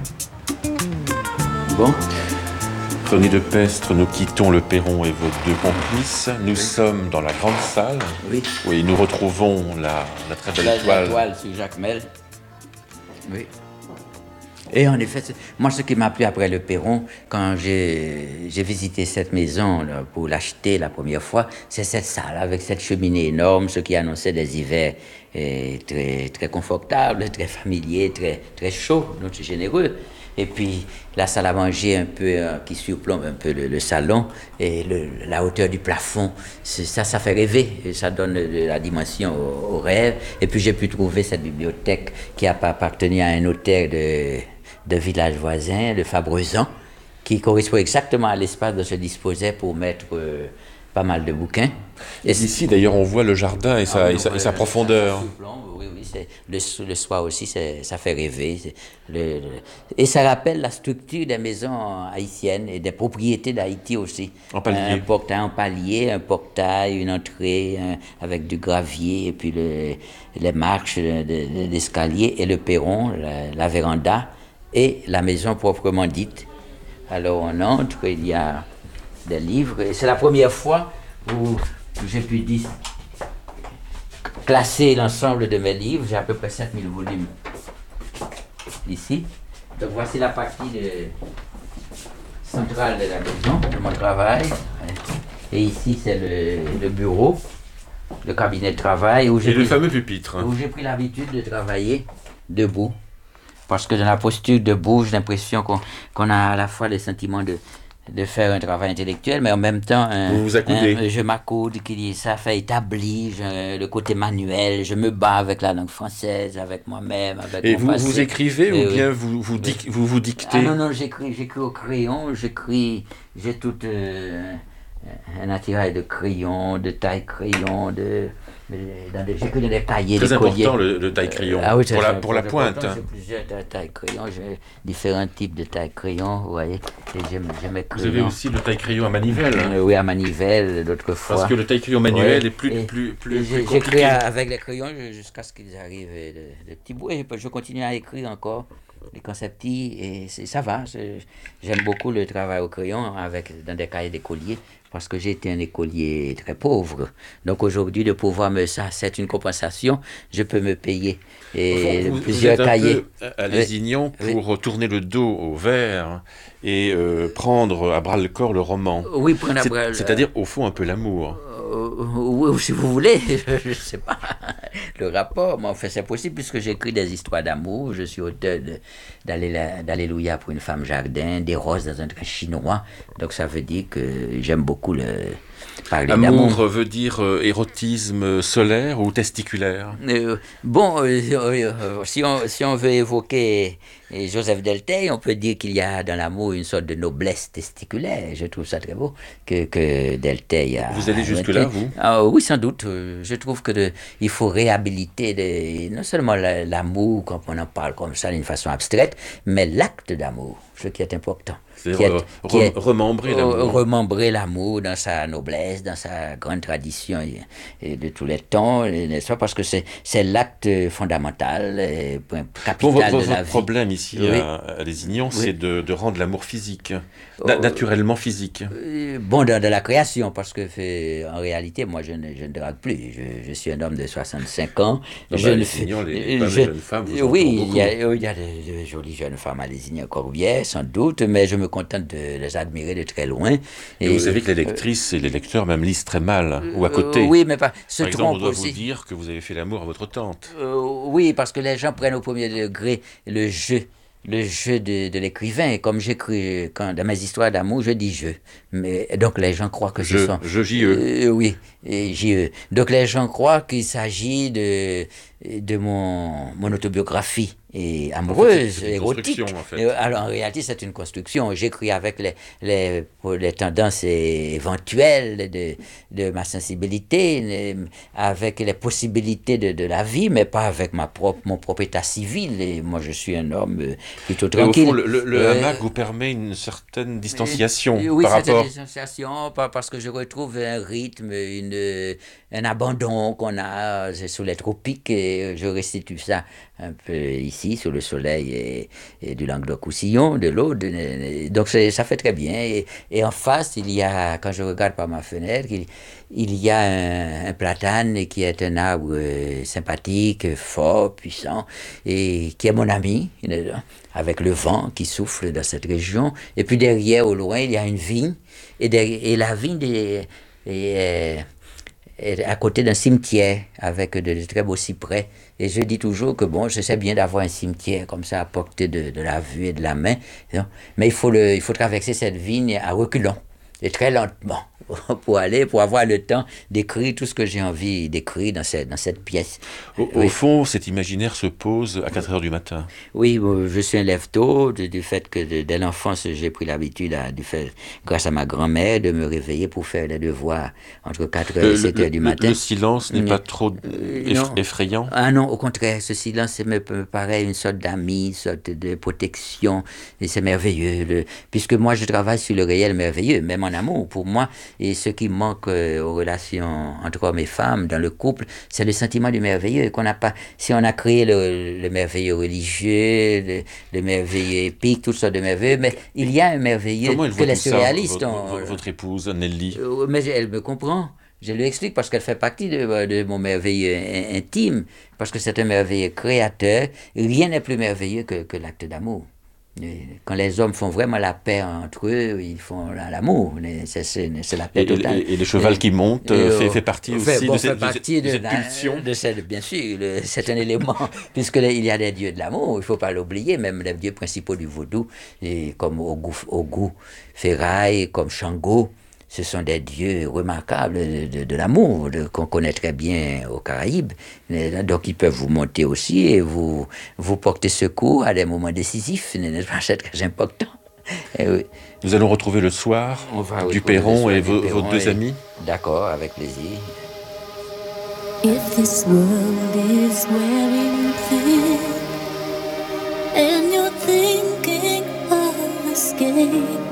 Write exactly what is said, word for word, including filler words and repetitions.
Bon. René de Pestre, nous quittons le perron et vos deux complices. Nous oui. sommes dans la grande salle. Oui. Oui, nous retrouvons la, la très belle la, toile. La toile sur Jacmel. Oui. Et en effet, moi, ce qui m'a plu après le perron, quand j'ai, j'ai visité cette maison là, pour l'acheter la première fois, c'est cette salle avec cette cheminée énorme, ce qui annonçait des hivers eh, très, très confortables, très familiers, très, très chauds, donc généreux. Et puis la salle à manger un peu euh, qui surplombe un peu le, le salon et le, la hauteur du plafond, c'est, ça, ça fait rêver, et ça donne de la dimension au, au rêve. Et puis j'ai pu trouver cette bibliothèque qui a appartenu à un notaire de de village voisin, de Fabrezan, qui correspond exactement à l'espace dont se disposait pour mettre euh, pas mal de bouquins. Et ici, d'ailleurs, on voit le jardin et sa, ah, et sa, et sa profondeur. Oui, oui, c'est, le, le soir aussi, c'est, ça fait rêver. C'est, le, le, et ça rappelle la structure des maisons haïtiennes et des propriétés d'Haïti aussi. En palier. Un portail en palier, un portail, une entrée un, avec du gravier, et puis le, les marches de, de, d'escalier et le perron, la, la véranda. Et la maison proprement dite. Alors on entre, il y a des livres, et c'est la première fois où j'ai pu dire, classer l'ensemble de mes livres. J'ai à peu près sept mille volumes ici. Donc voici la partie de, centrale de la maison, de mon travail. Et ici c'est le, le bureau, le cabinet de travail. Où j'ai et pris, le fameux pupitre. Où j'ai pris l'habitude de travailler debout. Parce que dans la posture debout, j'ai l'impression qu'on, qu'on a à la fois le sentiment de, de faire un travail intellectuel, mais en même temps, un, vous vous accoudez. Un, je m'accoude, qui ça fait établi, je, le côté manuel, je me bats avec la langue française, avec moi-même, avec Et mon vous, passé. vous écrivez Et ou oui. bien vous vous, dic, oui. vous vous dictez? Ah non, non, j'écris, j'écris au crayon, j'écris, j'ai tout euh, un attirail de crayon, de taille crayon, de... Dans des, j'écris dans des cahiers, très des important colliers. le, le taille crayon. Euh, ah oui, pour la, pour la pointe. J'ai plusieurs tailles crayon, j'ai différents types de taille crayon, vous voyez. Et j'aime, j'aime vous avez aussi le taille crayon à manivelle. Euh, oui, à manivelle, d'autres fois. Parce que le taille crayon manuel oui. est plus, et, plus, plus, et plus compliqué. J'écris avec les crayons jusqu'à ce qu'ils arrivent de, de petits bouts. Et je continue à écrire encore les concepts et c'est, ça va. C'est, j'aime beaucoup le travail au crayon avec, dans des cahiers d'écoliers. Parce que j'ai été un écolier très pauvre. Donc aujourd'hui, de pouvoir me... Ça, c'est une compensation. Je peux me payer et vous, plusieurs vous êtes cahiers. Un peu à Lézignan oui. pour oui. tourner le dos au vers et euh, prendre à bras le corps le roman. Oui, prendre à c'est, bras le... C'est-à-dire, au fond, un peu l'amour. Euh, oui, si vous voulez. Je ne sais pas le rapport. Mais enfin, c'est possible puisque j'écris des histoires d'amour. Je suis auteur de, d'Alléluia pour une femme jardin, des roses dans un train chinois. Donc ça veut dire que j'aime beaucoup le parler Amour d'amour. Veut dire euh, érotisme solaire ou testiculaire? euh, Bon, euh, euh, si, on, si on veut évoquer Joseph Delteil, on peut dire qu'il y a dans l'amour une sorte de noblesse testiculaire. Je trouve ça très beau que, que Delteil a... Vous allez jusque-là, vous? Ah, oui, sans doute. Je trouve que de, il faut réhabiliter de, non seulement l'amour, quand on en parle comme ça d'une façon abstraite, mais l'acte d'amour, ce qui est important. C'est re, re, est, remembrer l'amour. Remembrer l'amour dans sa noblesse, dans sa grande tradition et, et de tous les temps, n'est-ce pas? Parce que c'est, c'est l'acte fondamental, et capital bon, de votre la vie. Problème ici oui. à, à Lézignan, oui. c'est de, de rendre l'amour physique, na, naturellement physique. Euh, bon, dans de la création, parce que fait, en réalité, moi, je ne, je ne drague plus. Je, je suis un homme de soixante-cinq ans. Non, je bah, ne Lézignan, les, je, je, jeunes femmes, vous oui, beaucoup. il y a, il y a de, de jolies jeunes femmes à Lézignan, Corbière, sans doute, mais je me contente de les admirer de très loin. Et, et vous savez que les lectrices euh, et les lecteurs même lisent très mal, euh, ou à côté. Euh, oui, mais pas, se Par exemple, on doit aussi. vous dire que vous avez fait l'amour à votre tante. Euh, oui, parce que les gens prennent au premier degré le jeu. le jeu de, de l'écrivain. Et comme j'écris, quand, dans mes histoires d'amour, je dis je. Mais, donc les gens croient que je, ce sont... Je, J E. Euh, oui, J E. Donc les gens croient qu'il s'agit de, de mon, mon autobiographie et amoureuse, en fait, érotique. En fait. Alors en réalité, c'est une construction. J'écris avec les, les, les tendances éventuelles de, de ma sensibilité, avec les possibilités de, de la vie, mais pas avec ma propre, mon propre état civil. Et moi, je suis un homme plutôt tranquille. Et au fond, le, le euh, hamac vous permet une certaine distanciation euh, oui, par rapport... Oui, cette distanciation, parce que je retrouve un rythme, une, un abandon qu'on a sous les tropiques, et je restitue ça un peu ici, sous le soleil et, et du Languedoc-Roussillon, de l'eau. De, donc c'est, ça fait très bien. Et, et en face, il y a, quand je regarde par ma fenêtre, il, il y a un, un platane qui est un arbre euh, sympathique, fort, puissant, et qui est mon ami, avec le vent qui souffle dans cette région. Et puis derrière, au loin, il y a une vigne. Et, derrière, et la vigne est, est, est à côté d'un cimetière avec de, de très beaux cyprès. Et je dis toujours que bon, je sais bien d'avoir un cimetière comme ça à portée de, de la vue et de la main, non? Mais il faut, le, il faut traverser cette vigne à reculons et très lentement pour aller, pour avoir le temps d'écrire tout ce que j'ai envie d'écrire dans cette, dans cette pièce. Au, Oui. au fond, cet imaginaire se pose à quatre heures du matin. Oui, bon, je suis un lève-tôt, du, du fait que de, dès l'enfance, j'ai pris l'habitude, à, du fait, grâce à ma grand-mère, de me réveiller pour faire les devoirs entre quatre heures et sept heures du matin. Le silence n'est pas trop Euh, eff- non. effrayant? Ah non, au contraire, ce silence me, me paraît une sorte d'amis, une sorte de protection, et c'est merveilleux, le- puisque moi je travaille sur le réel merveilleux, même en amour, pour moi, et ce qui manque euh, aux relations entre hommes et femmes, dans le couple, c'est le sentiment du merveilleux, qu'on n'a pas, si on a créé le, le merveilleux religieux, le, le merveilleux épique, toutes sortes de merveilleux, mais il y a un merveilleux Comment elle que voit les tout ça, surréalistes vo- ont... vo- votre épouse, Nelly? Euh, mais elle me comprend. Je lui explique parce qu'elle fait partie de, de mon merveilleux in- intime, parce que c'est un merveilleux créateur. Rien n'est plus merveilleux que, que l'acte d'amour. Et quand les hommes font vraiment la paix entre eux, ils font la- l'amour. Les- C'est, c'est, c'est la paix Et, totale. et- et le cheval qui monte Et, euh, euh, fait, fait partie fait- aussi bon, de, fait cette, de cette- partie de de, cette la- pulsion? de cette, bien sûr, le- c'est un élément, puisque là, il y a des dieux de l'amour, il ne faut pas l'oublier, même les dieux principaux du vaudou, et comme Ogu, Ogu Ferraille, comme Shango. Ce sont des dieux remarquables de, de, de l'amour, de, qu'on connaît très bien aux Caraïbes. Donc, ils peuvent vous monter aussi et vous, vous porter secours à des moments décisifs. N'est-ce pas? C'est très important. Et oui. Nous allons retrouver le soir On va du retrouver Perron le et soir du vo- Perron vos deux et- amis. D'accord, avec plaisir. If this world is wearing thin and you're thinking of escape,